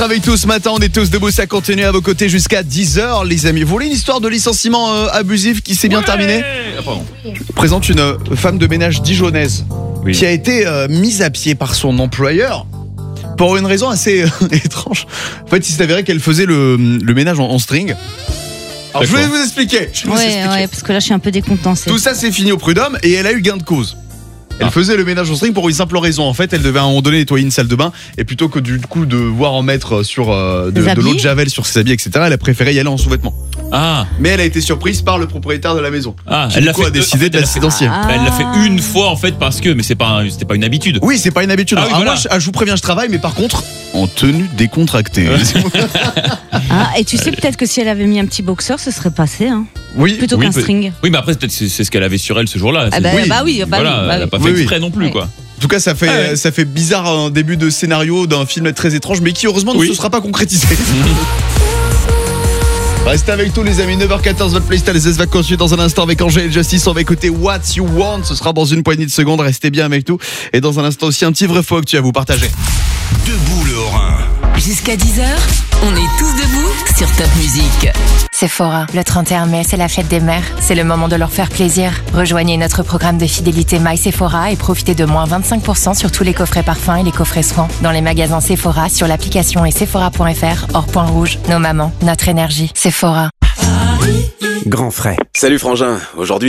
Avec tous ce matin, on est tous debout, ça continue à vos côtés jusqu'à 10h les amis. Vous voulez une histoire de licenciement abusif qui s'est bien terminée ? Je présente une femme de ménage dijonnaise qui a été mise à pied par son employeur pour une raison assez étrange. En fait, il s'est avéré qu'elle faisait le ménage en string. Alors je vais vous expliquer. Ouais, parce que là je suis un peu décontenancé. Tout ça c'est fini au prud'homme et elle a eu gain de cause. Elle faisait le ménage en string pour une simple raison. En fait, elle devait à un moment donné nettoyer une salle de bain et plutôt que du coup de devoir en mettre sur de l'eau de javel sur ses habits, etc., elle a préféré y aller en sous-vêtements. Ah. Mais elle a été surprise par le propriétaire de la maison. Elle a décidé de la licencier. Elle l'a fait une fois en fait parce que, mais c'était pas une habitude. Oui, c'est pas une habitude. Moi, je vous préviens, je travaille, mais par contre en tenue décontractée. Et tu sais peut-être que si elle avait mis un petit boxeur, ce serait passé, hein. Oui. Plutôt qu'un string. Oui, mais après peut-être c'est ce qu'elle avait sur elle ce jour-là. Elle a pas fait exprès non plus quoi. En tout cas, ça fait bizarre un début de scénario d'un film très étrange, mais qui heureusement ne se sera pas concrétisé. Restez avec tous les amis, 9h14, votre playlist les va continuer dans un instant avec Angèle et Justice. On va écouter What You Want, ce sera dans une poignée de secondes, restez bien avec nous. Et dans un instant aussi un petit vrai faux que tu as à vous partager. Debout le Haut-Rhin. Jusqu'à 10h, on est tous debout sur Top Music. Sephora, le 31 mai, c'est la fête des mères. C'est le moment de leur faire plaisir. Rejoignez notre programme de fidélité My Sephora et profitez de moins 25% sur tous les coffrets parfums et les coffrets soins. Dans les magasins Sephora, sur l'application et sephora.fr, hors point rouge. Nos mamans, notre énergie. Sephora. Grand frais. Salut frangin, aujourd'hui